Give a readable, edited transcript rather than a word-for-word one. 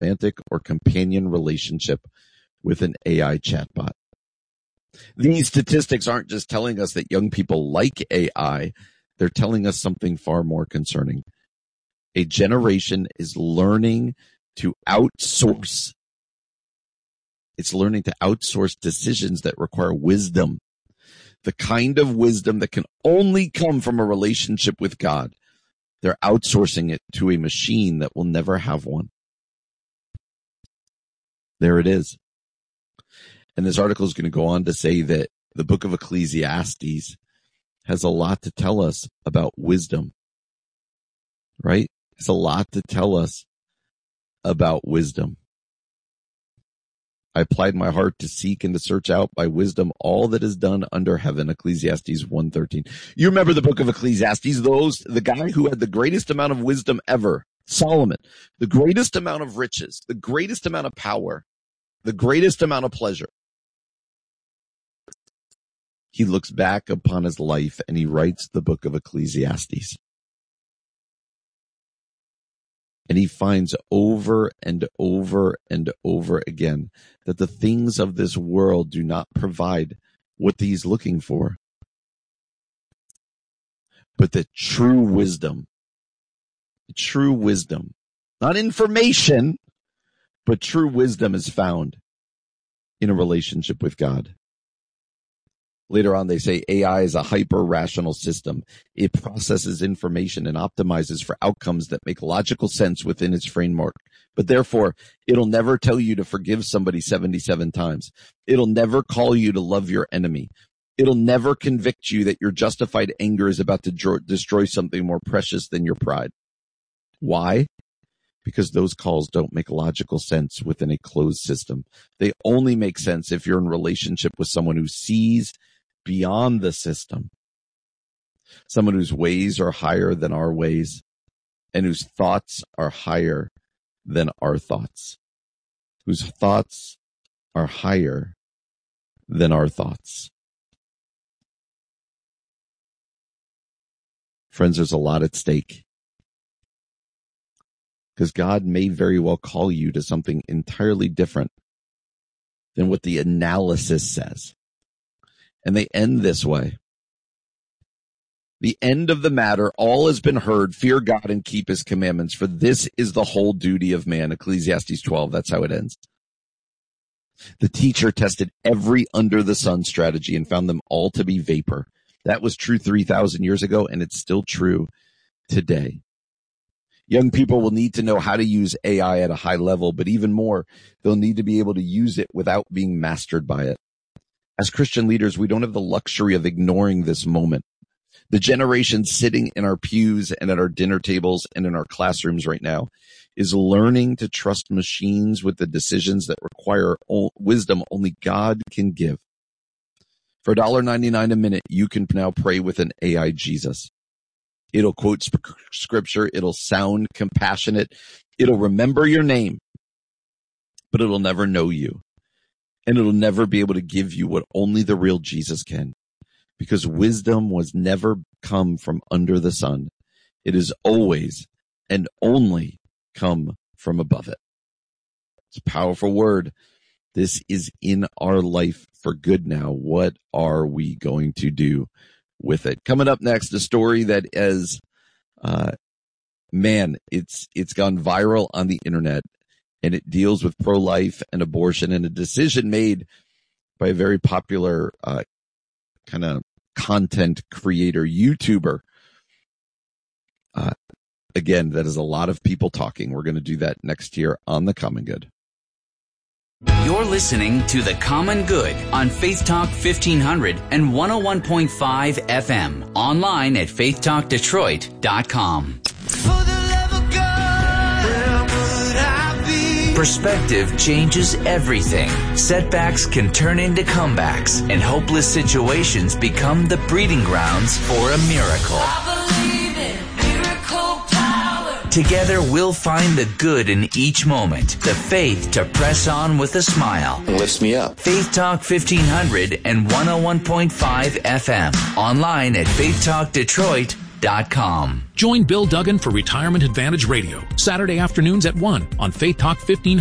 romantic or companion relationship with an AI chatbot. These statistics aren't just telling us that young people like AI. They're telling us something far more concerning. A generation is learning to outsource. It's learning to outsource decisions that require wisdom. The kind of wisdom that can only come from a relationship with God. They're outsourcing it to a machine that will never have one. There it is. And this article is going to go on to say that the book of Ecclesiastes has a lot to tell us about wisdom, right? It's a lot to tell us about wisdom. I applied my heart to seek and to search out by wisdom all that is done under heaven, Ecclesiastes 1:13. You remember the book of Ecclesiastes, the guy who had the greatest amount of wisdom ever, Solomon, the greatest amount of riches, the greatest amount of power, the greatest amount of pleasure. He looks back upon his life and he writes the book of Ecclesiastes. And he finds over and over and over again that the things of this world do not provide what he's looking for. But the true wisdom, not information, but true wisdom is found in a relationship with God. Later on, they say AI is a hyper-rational system. It processes information and optimizes for outcomes that make logical sense within its framework. But therefore, it'll never tell you to forgive somebody 77 times. It'll never call you to love your enemy. It'll never convict you that your justified anger is about to destroy something more precious than your pride. Why? Because those calls don't make logical sense within a closed system. They only make sense if you're in relationship with someone who sees beyond the system, someone whose ways are higher than our ways and whose thoughts are higher than our thoughts, whose thoughts are higher than our thoughts. Friends, there's a lot at stake because God may very well call you to something entirely different than what the analysis says. And they end this way. The end of the matter, all has been heard. Fear God and keep his commandments, for this is the whole duty of man. Ecclesiastes 12, that's how it ends. The teacher tested every under the sun strategy and found them all to be vapor. That was true 3,000 years ago, and it's still true today. Young people will need to know how to use AI at a high level, but even more, they'll need to be able to use it without being mastered by it. As Christian leaders, we don't have the luxury of ignoring this moment. The generation sitting in our pews and at our dinner tables and in our classrooms right now is learning to trust machines with the decisions that require wisdom only God can give. For $1.99 a minute, you can now pray with an AI Jesus. It'll quote scripture. It'll sound compassionate. It'll remember your name, but it'll never know you. And it'll never be able to give you what only the real Jesus can. Because wisdom was never come from under the sun. It is always and only come from above it. It's a powerful word. This is in our life for good now. What are we going to do with it? Coming up next, a story that is, it's gone viral on the internet. And it deals with pro-life and abortion and a decision made by a very popular kind of content creator, YouTuber. Again, that is a lot of people talking. We're going to do that next year on The Common Good. You're listening to The Common Good on Faith Talk 1500 and 101.5 FM. Online at faithtalkdetroit.com. Perspective changes everything. Setbacks can turn into comebacks, and hopeless situations become the breeding grounds for a miracle. I believe in miracle power. Together, we'll find the good in each moment, the faith to press on with a smile. It lifts me up. Faith Talk 1500 and 101.5 FM. Online at faithtalkdetroit.com. FaithTalk1500.com. Join Bill Duggan for Retirement Advantage Radio, Saturday afternoons at 1 on Faith Talk 1500.